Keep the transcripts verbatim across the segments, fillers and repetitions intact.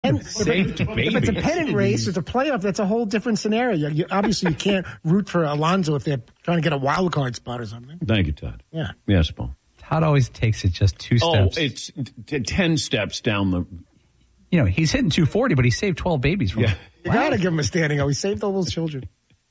And Saved if, it, if it's a pennant race, it's a playoff, that's a whole different scenario. You, obviously, you can't root for Alonso if they're trying to get a wild card spot or something. Thank you, Todd. Yeah. Yes, Paul. Todd always takes it just two steps. Oh, it's t- ten steps down the... You know, he's hitting two forty, but he saved twelve babies from yeah. him. You got to give him a standing O. He saved all those children.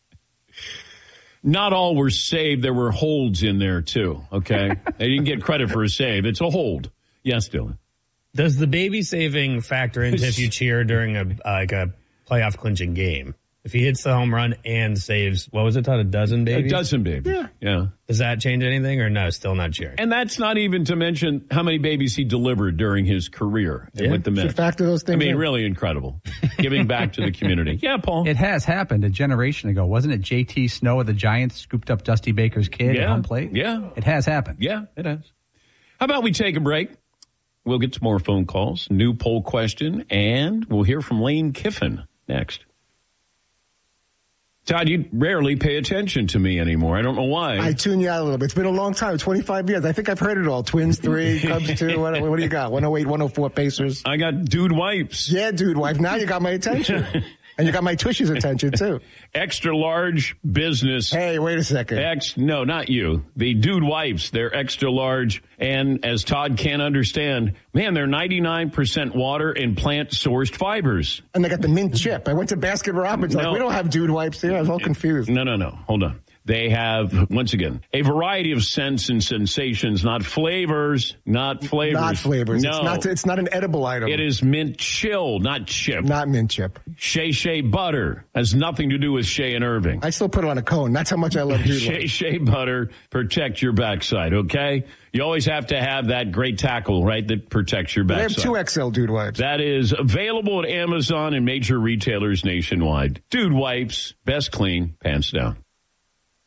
Not all were saved. There were holds in there, too, okay? They didn't get credit for a save. It's a hold. Yes, Dylan. Does the baby saving factor into if you cheer during a like a playoff clinching game? If he hits the home run and saves, what was it, Todd, a dozen babies? A dozen babies. Yeah. Yeah. Does that change anything or no, still not cheering? And that's not even to mention how many babies he delivered during his career Yeah. with the Mets. Should factor those things I mean, in. really incredible. Giving back to the community. Yeah, Paul. It has happened a generation ago. Wasn't it J T Snow of the Giants scooped up Dusty Baker's kid Yeah. at home plate? Yeah. It has happened. Yeah, it has. How about we take a break? We'll get some more phone calls, new poll question, and we'll hear from Lane Kiffin next. Todd, you rarely pay attention to me anymore. I don't know why. I tune you out a little bit. It's been a long time, twenty-five years. I think I've heard it all. Twins three, Cubs two. What, what do you got? one oh eight, one oh four Pacers. I got dude wipes. Yeah, dude, wife. Now you got my attention. And you got my Twish's attention, too. Extra large business. Hey, wait a second. Ex, no, not you. The dude wipes. They're extra large. And as Todd can't understand, man, they're ninety-nine percent water and plant sourced fibers. And they got the mint chip. I went to Baskin Robbins. Like, No. we don't have dude wipes here. I was all confused. No, no, no. Hold on. They have, once again, a variety of scents and sensations, not flavors, not flavors. Not flavors. No. It's not, it's not an edible item. It is mint chill, not chip. Not mint chip. Shea Shea butter has nothing to do with Shea and Irving. I still put it on a cone. That's how much I love dude Shea wipes. Shea butter, protect your backside, okay? You always have to have that great tackle, right, that protects your They backside. have two X L dude wipes. That is available at Amazon and major retailers nationwide. Dude wipes, best clean, pants down.